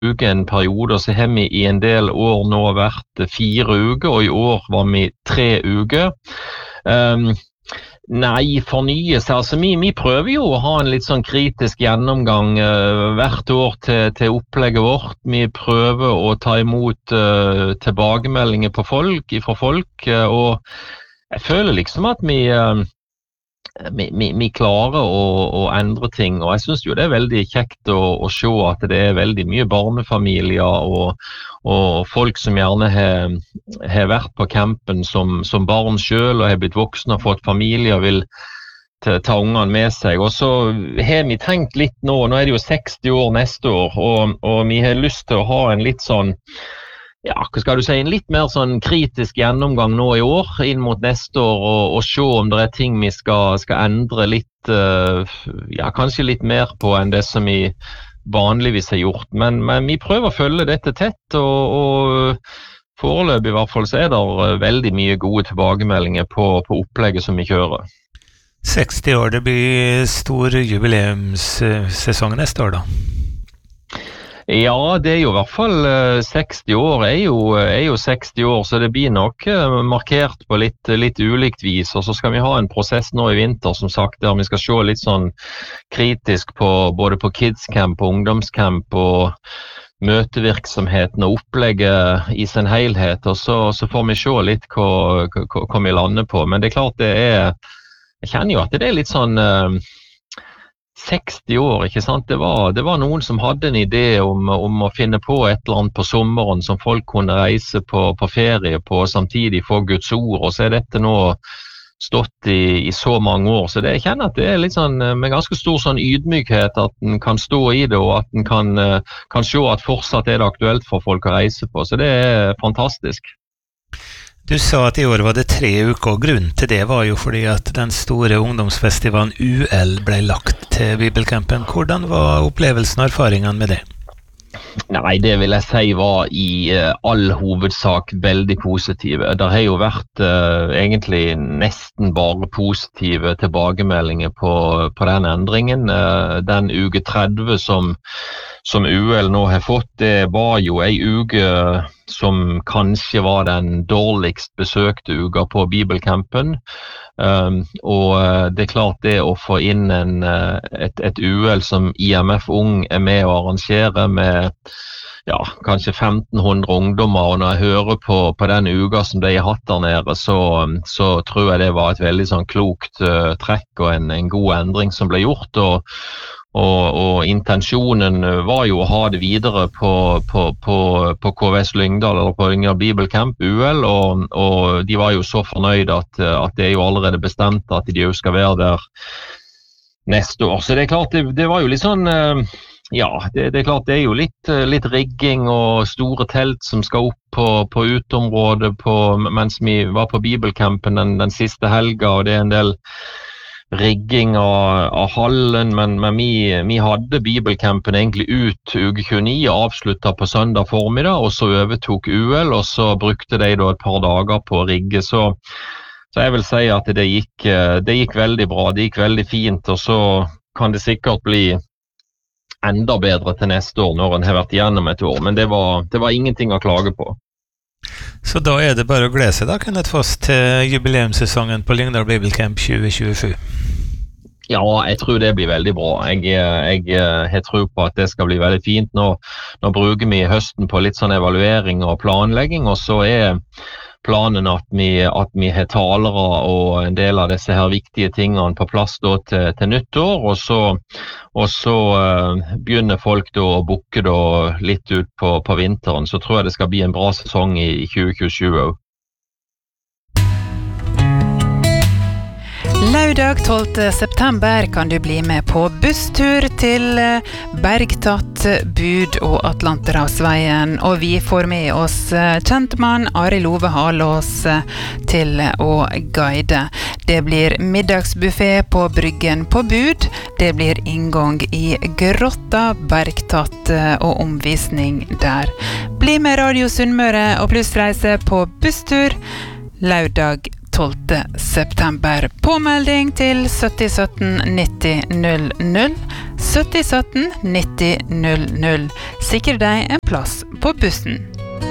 uker en periode, og så har vi I en del år nå vært 4 uker, og I år var vi 3 uker. Nei, fornyelse, altså vi prøver jo å ha en litt sånn kritisk gjennomgang hvert år til opplegget vårt. Vi prøver å ta imot tilbakemeldinger fra folk, og jeg føler liksom at vi klarer å endre ting, og jeg synes jo det veldig kjekt å se at det veldig mye barnefamilier og folk som gjerne har vært på campen som barn selv og har blitt voksne og fått familie og vil ta ungene med seg. Og så har vi tenkt litt nå det jo 60 år neste år, og vi har lyst til å ha en litt sånn, ja, hva skal du si, en litt mer sånn kritisk gjennomgang nå I år, inn mot neste år, og se om det ting vi skal endre litt, ja, kanskje litt mer på enn det som vi vanligvis har gjort. Men vi prøver å følge dette tett, og foreløpig I hvert fall så det veldig mye gode tilbakemeldinger på opplegget som vi kjører. 60 år, det blir stor jubileumssesong neste år da? Ja, det jo I hvert fall 60 år, jo 60 år, så det blir nok markert på litt ulikt vis, og så skal vi ha en prosess nå I vinter, som sagt, der vi skal se litt sånn kritisk på både på kidscamp og ungdomscamp og møtevirksomheten og opplegget I sin helhet, og så får vi se litt hva vi lander på, men det klart jeg kjenner jo at det litt sånn 60 år, ikke sant? Det var noen som hadde en idé om å finne på et eller annet på sommeren som folk kunne reise på ferie på, og samtidig få Guds ord, og så dette nå stått I så mange år, så jeg kjenner at det litt sånn, med ganske stor sånn ydmykhet at den kan stå I det, og at den kan se at fortsatt det aktuelt for folk å reise på, så det fantastisk. Du sa at I år var det 3 uker, og grunnen til det var jo fordi at den store ungdomsfestivalen UL ble lagt til Bibelcampen. Hvordan var opplevelsen og erfaringene med det? Nei, det vil jeg si var I all hovedsak veldig positive. Det har jo vært egentlig nesten bare positive tilbakemeldinger på den endringen. Den uke 30 som UL nå har fått, det var jo en uke som kanskje var den dårligst besøkte uka på Bibelcampen. Og det klart det å få inn et UL som IMF Ung med å arrangere med ja, kanskje 1500 ungdommer, og når jeg hører på den uka som de har hatt der nede, så tror jeg det var et veldig sånn klokt trekk og en god endring som ble gjort, og intensjonen var jo å ha det videre på KVS Lyngdal, eller på Lyngdal Bibelcamp UL, og de var jo så fornøyd at det jo allerede bestemt at de jo skal være der neste år. Så det klart, det var jo litt sånn, ja, det klart det jo litt rigging og store telt som skal opp på uteområdet mens vi var på Bibelcampen den siste helga, og det en del rigging av hallen, men vi hadde Bibelcampen egentlig ut uke 29 og avsluttet på søndag formiddag, og så overtok UL, og så brukte de da et par dager på å rigge, så jeg vil si at det gikk veldig bra, det gikk veldig fint, og så kan det sikkert bli enda bedre til neste år når en har vært igjennom et år, men det var ingenting å klage på. Så da det bare å glede seg da, Kenneth Foss, til jubileumssesongen på Lyngdal Bibelcamp 2027? Ja, jeg tror det blir veldig bra. Jeg tror på at det skal bli veldig fint. Nå bruker vi høsten på litt sånn evaluering og planlegging, og så planen at vi har talere og en del av disse her viktige tingene på plass da til nyttår, og så begynner folk da å booke da litt ut på vinteren, så tror jeg det skal bli en bra sesong I 2027 også. Lørdag 12. september kan du bli med på busstur til Bergtatt, Bud og Atlanterhavsveien, og vi får med oss kjentmann Arild Ove Halås til å guide. Det blir middagsbuffet på Bryggen på Bud, det blir inngang I Grotta, Bergtatt og omvisning der. Bli med Radio Sunnmøre og Plussreise på busstur lørdag 12. september. Påmelding til 7017 90 00. 7017 90 00. Sikre deg en plass på bussen.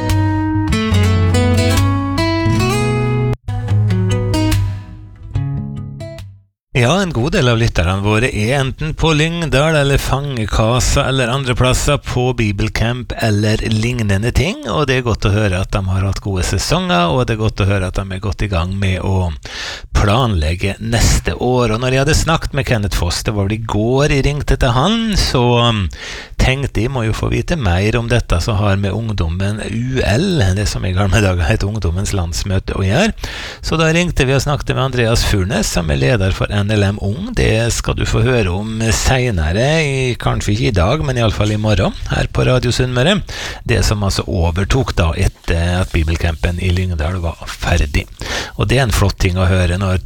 Ja, en god del av lytterne våre enten på Lyngdal eller Fangekasa eller andre plasser på Bibelcamp eller lignende ting, og det godt å høre at de har hatt gode sesonger, og det godt å høre at de godt i gang med å planlegge neste år. Og når jeg hadde snakket med Kenneth Foss, det var vel i går jeg ringte til han, så tenkte jeg må jo få vite mer om dette som har med ungdommen UL, det som i gamle dager heter Ungdommens landsmøte, å gjøre. Så da ringte vi og snakket med Andreas Furnes, som leder for NLM Ung. Det skal du få høre om senere, kanskje ikke i dag, men i alle fall i morgen, her på Radio Sunnmøre. Det som altså overtok da etter at Bibelcampen i Lyngdal var ferdig. Og det en flott ting å høre når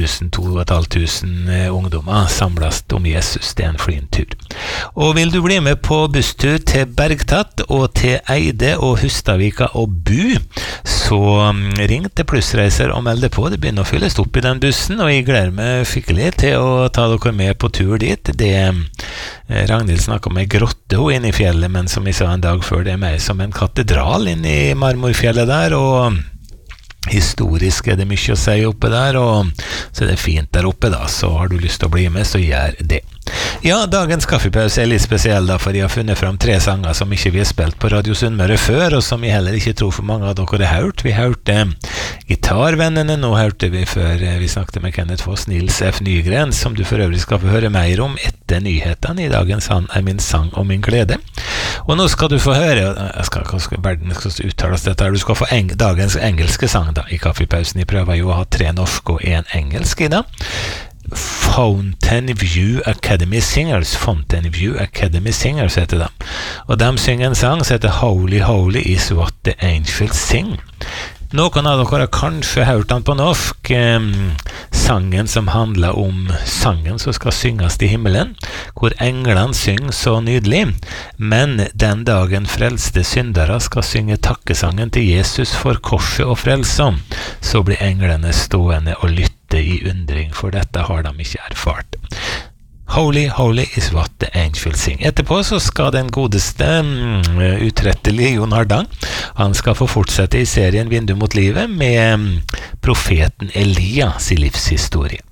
2500 ungdommer samles om Jesus. Det en fin tur. Og vil du bli med på busstur til Bergtatt og til Eide og Hustadvika og Bu, så ring til Plussreiser og meld deg på. Det begynner å fylles opp i den bussen, og jeg gleder meg skikkelig til å ta dere med på tur dit. Det Ragnhild snakket om en grotte inne i fjellet, men som jeg sa en dag før, det mer som en katedral inne i Marmorfjellet der, og historisk det mye å si oppe der, og så det fint der oppe da, så har du lyst til å bli med, så gjør det. Ja, dagens kaffepause litt spesiell da, for jeg har funnet fram 3 sanger som ikke vi har spilt på Radio Sunnmøre før, og som jeg heller ikke tror for mange av dere har hørt. Vi hørte Gitarvennene, nå hørte vi før vi snakket med Kenneth Foss, Nils F. Nygren, som du for øvrig skal få høre mer om etter nyhetene. I dagens Han min sang og min glede. Og nå skal du få høre, hva skal uttales dette her, du skal få dagens engelske sang da, i kaffepausen. Jeg prøver jo å ha 3 norske og 1 engelsk i dag. Fountain View Academy Singers heter det. Og de synger en sang som heter Holy, Holy is what the angels sing. Noen av dere har kanskje hørt den på norsk, sangen som handler om sangen som skal synges i himmelen, hvor englene synger så nydelig, men den dagen frelste syndere skal synge takkesangen til Jesus for korset og frelsen, så blir englene stående og lytte i undring, for dette har de ikke erfart. Holy, holy is what the angels sing. Etterpå så skal den godeste utrettelige Jon Hardang, han skal få fortsette i serien Vindu mot livet med profeten Elias i livshistorie.